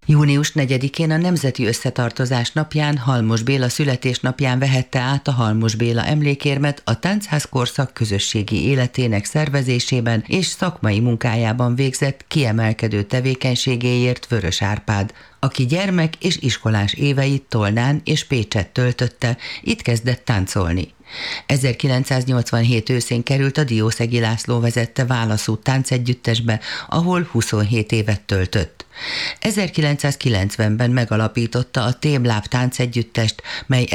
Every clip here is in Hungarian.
Június 4-én a Nemzeti Összetartozás napján Halmos Béla születésnapján vehette át a Halmos Béla emlékérmet a Táncház korszak közösségi életének szervezésében és szakmai munkájában végzett kiemelkedő tevékenységéért Vörös Árpád, aki gyermek és iskolás éveit Tolnán és Pécsett töltötte, itt kezdett táncolni. 1987 őszén került a Diószegi László vezette Válaszút táncegyüttesbe, ahol 27 évet töltött. 1990-ben megalapította a Témláb táncegyüttest, mely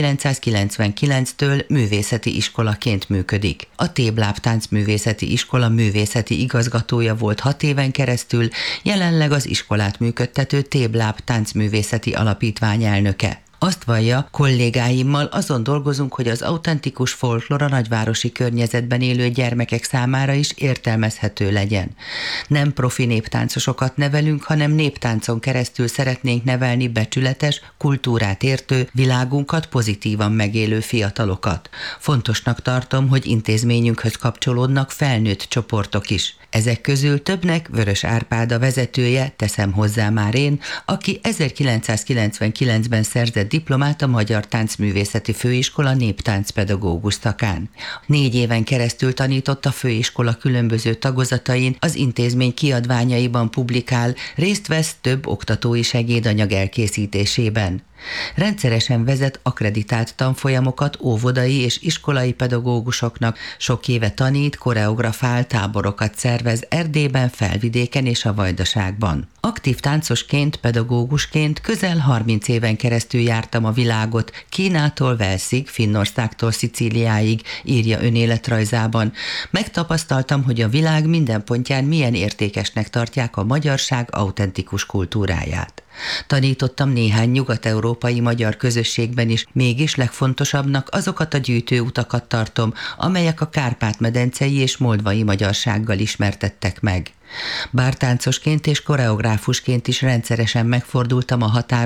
1999-től művészeti iskolaként működik. A Témláb táncművészeti iskola művészeti igazgatója volt 6 éven keresztül, jelenleg az iskolát működtető Témláb táncművészeti alapítvány elnöke. Azt vallja, kollégáimmal azon dolgozunk, hogy az autentikus folklór a nagyvárosi környezetben élő gyermekek számára is értelmezhető legyen. Nem profi néptáncosokat nevelünk, hanem néptáncon keresztül szeretnénk nevelni becsületes, kultúrát értő, világunkat pozitívan megélő fiatalokat. Fontosnak tartom, hogy intézményünkhöz kapcsolódnak felnőtt csoportok is. Ezek közül többnek Vörös Árpád a vezetője, teszem hozzá már én, aki 1999-ben szerzett diplomát a Magyar Táncművészeti Főiskola néptáncpedagógus szakán. 4 éven keresztül tanított a főiskola különböző tagozatain, az intézmény kiadványaiban publikál, részt vesz több oktatói segédanyag elkészítésében. Rendszeresen vezet akkreditált tanfolyamokat óvodai és iskolai pedagógusoknak, sok éve tanít, koreografál, táborokat szervez Erdélyben, Felvidéken és a Vajdaságban. Aktív táncosként, pedagógusként közel 30 éven keresztül jártam a világot, Kínától Velszig, Finnországtól Szicíliáig, írja önéletrajzában. Megtapasztaltam, hogy a világ minden pontján milyen értékesnek tartják a magyarság autentikus kultúráját. Tanítottam néhány nyugat-európai magyar közösségben is, mégis legfontosabbnak azokat a gyűjtőutakat tartom, amelyek a kárpát-medencei és moldvai magyarsággal ismertettek meg. Bár táncosként és koreográfusként is rendszeresen megfordultam a határon,